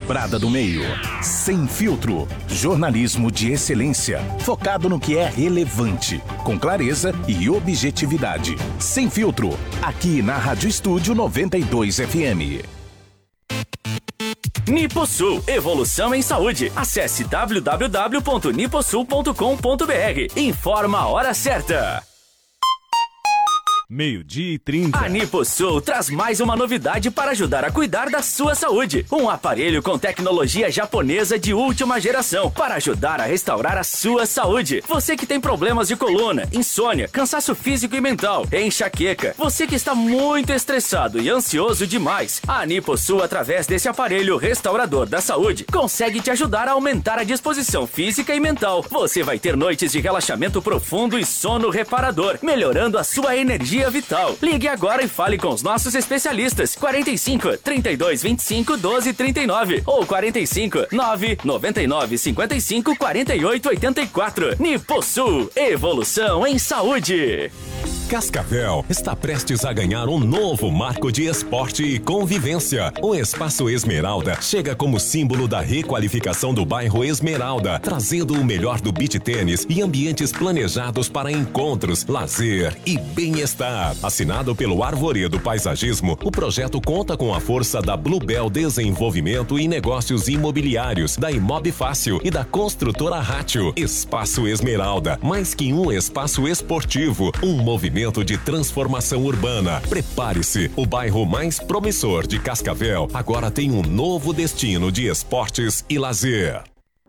desequilibrada do meio. Sem Filtro, jornalismo de excelência, focado no que é relevante, com clareza e objetividade. Sem Filtro, aqui na Rádio Estúdio 92 FM. Niposul, evolução em saúde. Acesse www.niposul.com.br. Informa a hora certa. 12:30. A Niposul traz mais uma novidade para ajudar a cuidar da sua saúde. Um aparelho com tecnologia japonesa de última geração para ajudar a restaurar a sua saúde. Você que tem problemas de coluna, insônia, cansaço físico e mental, enxaqueca, você que está muito estressado e ansioso demais, a Niposul, através desse aparelho restaurador da saúde, consegue te ajudar a aumentar a disposição física e mental. Você vai ter noites de relaxamento profundo e sono reparador, melhorando a sua energia vital. Ligue agora e fale com os nossos especialistas. 45 32 25 12 39 ou 45 9 99 55 48 84. Niposul, evolução em saúde. Cascavel está prestes a ganhar um novo marco de esporte e convivência. O Espaço Esmeralda chega como símbolo da requalificação do bairro Esmeralda, trazendo o melhor do beach tênis e ambientes planejados para encontros, lazer e bem-estar. Assinado pelo Arvoredo Paisagismo, o projeto conta com a força da Bluebell Desenvolvimento e Negócios Imobiliários, da Imob Fácil e da construtora Rátio. Espaço Esmeralda, mais que um espaço esportivo, um movimento de transformação urbana. Prepare-se, o bairro mais promissor de Cascavel agora tem um novo destino de esportes e lazer.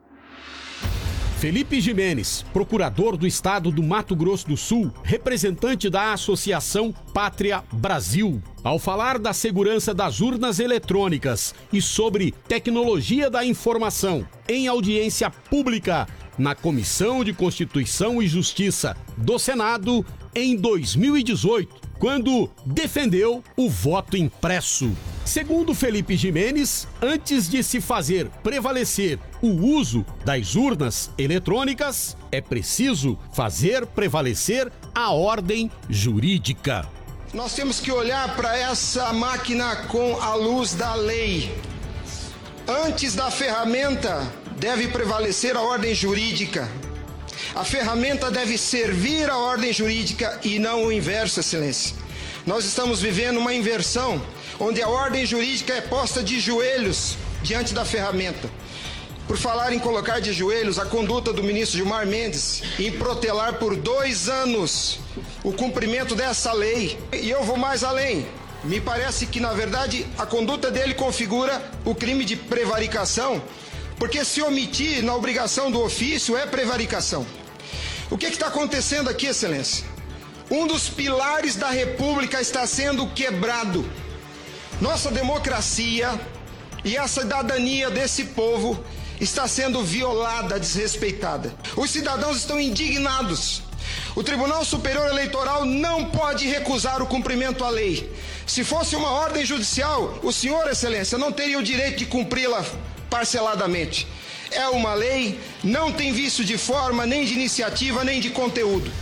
Felipe Jimenez, procurador do estado do Mato Grosso do Sul, representante da Associação Pátria Brasil, ao falar da segurança das urnas eletrônicas e sobre tecnologia da informação em audiência pública na Comissão de Constituição e Justiça do Senado em 2018, quando defendeu o voto impresso. Segundo Felipe Jimenez, antes de se fazer prevalecer o uso das urnas eletrônicas, é preciso fazer prevalecer a ordem jurídica. Nós temos que olhar para essa máquina com a luz da lei. Antes da ferramenta, deve prevalecer a ordem jurídica. A ferramenta deve servir a ordem jurídica e não o inverso, Excelência. Nós estamos vivendo uma inversão, onde a ordem jurídica é posta de joelhos diante da ferramenta. Por falar em colocar de joelhos, a conduta do ministro Gilmar Mendes em protelar por 2 anos o cumprimento dessa lei. E eu vou mais além. Me parece que, na verdade, a conduta dele configura o crime de prevaricação, porque se omitir na obrigação do ofício é prevaricação. O que está acontecendo aqui, Excelência? Um dos pilares da República está sendo quebrado. Nossa democracia e a cidadania desse povo está sendo violada, desrespeitada. Os cidadãos estão indignados. O Tribunal Superior Eleitoral não pode recusar o cumprimento à lei. Se fosse uma ordem judicial, o senhor, Excelência, não teria o direito de cumpri-la parceladamente. É uma lei, não tem vício de forma, nem de iniciativa, nem de conteúdo.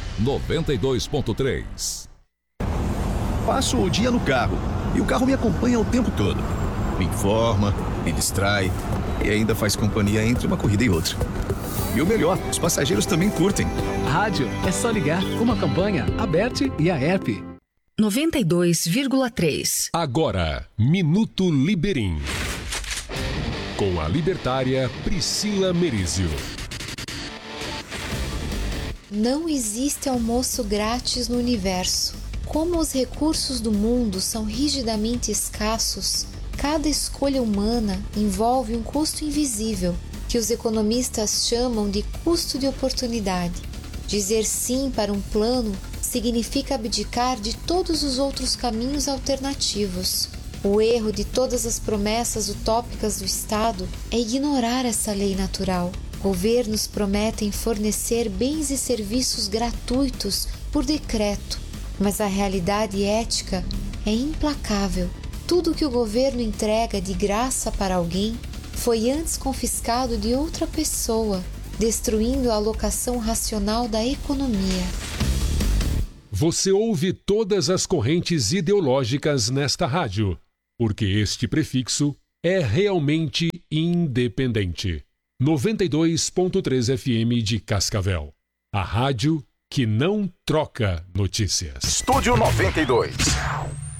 92.3. Passo o dia no carro e o carro me acompanha o tempo todo. Me informa, me distrai e ainda faz companhia entre uma corrida e outra. E o melhor, os passageiros também curtem. Rádio, é só ligar, como a campanha, a BERT e a ERP. 92,3. Agora, Minuto Liberim. Com a libertária Priscila Merizio. Não existe almoço grátis no universo. Como os recursos do mundo são rigidamente escassos, cada escolha humana envolve um custo invisível, que os economistas chamam de custo de oportunidade. Dizer sim para um plano significa abdicar de todos os outros caminhos alternativos. O erro de todas as promessas utópicas do Estado é ignorar essa lei natural. Governos prometem fornecer bens e serviços gratuitos por decreto, mas a realidade ética é implacável. Tudo que o governo entrega de graça para alguém foi antes confiscado de outra pessoa, destruindo a alocação racional da economia. Você ouve todas as correntes ideológicas nesta rádio, porque este prefixo é realmente independente. 92.3 FM de Cascavel. A rádio que não troca notícias. Estúdio 92.